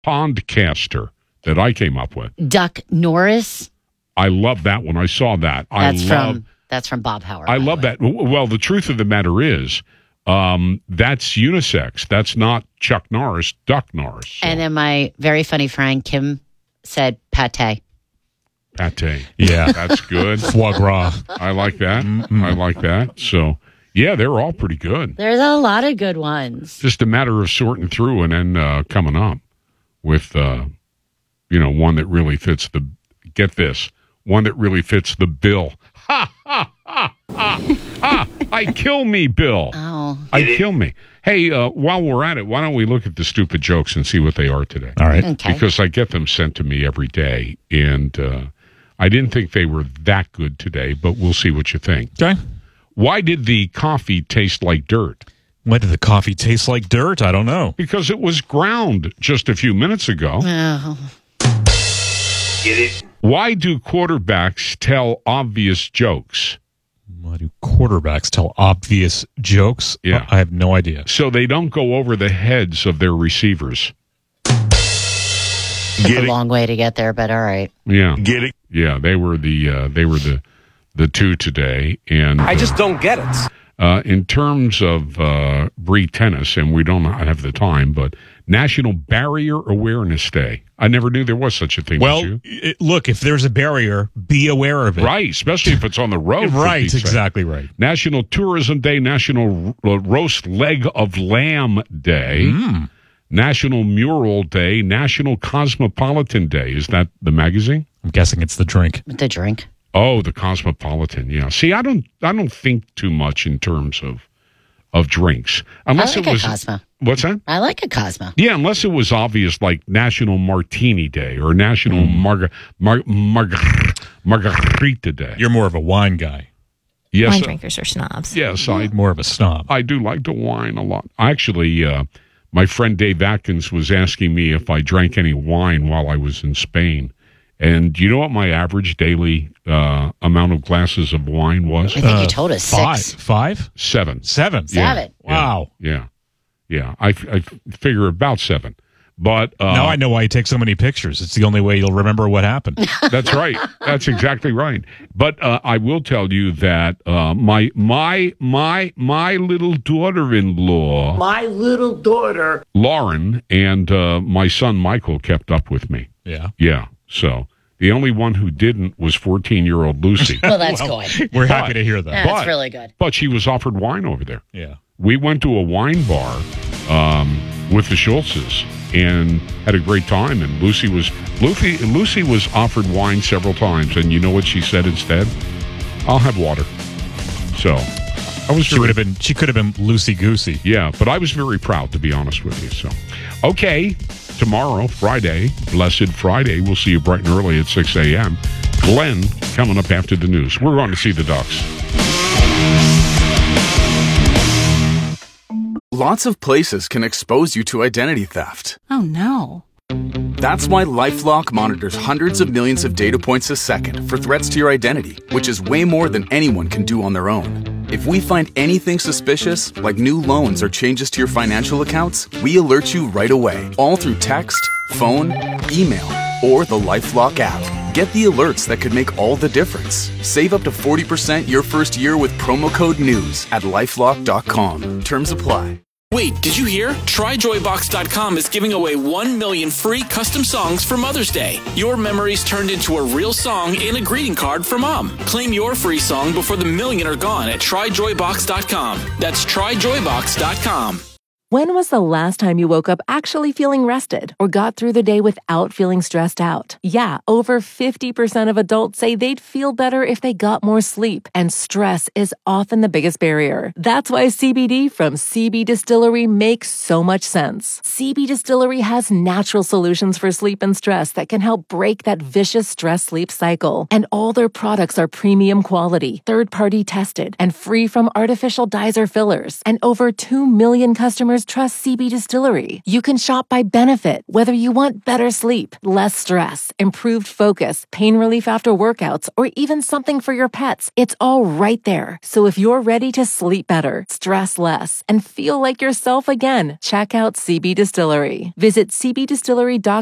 Pondcaster that I came up with. Duck Norris. I love that one. I saw that. That's from Bob Howard. I love that. Well, the truth of the matter is, that's unisex. That's not Chuck Norris, Duck Norris. So. And then my very funny friend Kim said pate. Pate. Yeah. That's good. Foie gras. I like that. I like that. So, yeah, they're all pretty good. There's a lot of good ones. Just a matter of sorting through and then coming up with, one that really fits get this, one that really fits the bill. Ha, ha, ha, ha, ha. I kill me, Bill. Oh. I kill me. Hey, while we're at it, why don't we look at the stupid jokes and see what they are today? All right. Okay. Because I get them sent to me every day, and I didn't think they were that good today, but we'll see what you think. Okay. Why did the coffee taste like dirt? Why did the coffee taste like dirt? I don't know. Because it was ground just a few minutes ago. Oh. Get it? Why do quarterbacks tell obvious jokes? Why do quarterbacks tell obvious jokes? Yeah. I have no idea. So they don't go over the heads of their receivers. Took a long way to get there, but all right. Yeah. Get it? Yeah, they were the two today, and I just don't get it. in terms of Bree tennis, and we don't have the time, but National Barrier Awareness Day. I never knew there was such a thing. Well, look, if there's a barrier, be aware of it. Right, especially if it's on the road. Right, exactly right. National Tourism Day, National Roast Leg of Lamb Day, National Mural Day, National Cosmopolitan Day. Is that the magazine? I'm guessing it's the drink. The drink. Oh, the Cosmopolitan. Yeah. See, I don't think too much in terms of drinks, unless I like it was a Cosmo. What's that? I like a Cosmo. Yeah, unless it was obvious, like National Martini Day or National Margarita Day. You're more of a wine guy. Yes, Wine drinkers are snobs. yes, More of a snob. I do like to wine a lot. Actually, my friend Dave Atkins was asking me if I drank any wine while I was in Spain. And do you know what my average daily amount of glasses of wine was? I think you told us 6. Five? 7. 7. Yeah. 7. Wow. Yeah. I figure about 7. But now I know why you take so many pictures. It's the only way you'll remember what happened. That's right. That's exactly right. But I will tell you that my little daughter-in-law, Lauren, and my son Michael kept up with me. Yeah. Yeah. So the only one who didn't was 14-year-old Lucy. Well, that's good. We're happy to hear that. That's really good. But she was offered wine over there. Yeah. We went to a wine bar with the Schultzes and had a great time. And Lucy was offered wine several times, and you know what she said instead? I'll have water. So I was. She could have been loosey goosey. Yeah, but I was very proud, to be honest with you. So, okay, tomorrow, Friday, Blessed Friday. We'll see you bright and early at 6 a.m. Glenn coming up after the news. We're going to see the Ducks. Lots of places can expose you to identity theft. Oh, no. That's why LifeLock monitors hundreds of millions of data points a second for threats to your identity, which is way more than anyone can do on their own. If we find anything suspicious, like new loans or changes to your financial accounts, we alert you right away, all through text, phone, email, or the LifeLock app. Get the alerts that could make all the difference. Save up to 40% your first year with promo code NEWS at LifeLock.com. Terms apply. Wait, did you hear? TryJoyBox.com is giving away 1 million free custom songs for Mother's Day. Your memories turned into a real song and a greeting card for Mom. Claim your free song before the million are gone at TryJoyBox.com. That's TryJoyBox.com. When was the last time you woke up actually feeling rested or got through the day without feeling stressed out? Yeah, over 50% of adults say they'd feel better if they got more sleep, and stress is often the biggest barrier. That's why CBD from CB Distillery makes so much sense. CB Distillery has natural solutions for sleep and stress that can help break that vicious stress-sleep cycle. And all their products are premium quality, third-party tested, and free from artificial dyes or fillers. And over 2 million customers customers trust CB Distillery. You can shop by benefit, whether you want better sleep, less stress, improved focus, pain relief after workouts, or even something for your pets. It's all right there. So if you're ready to sleep better, stress less, and feel like yourself again, check out CB Distillery. Visit cbdistillery.com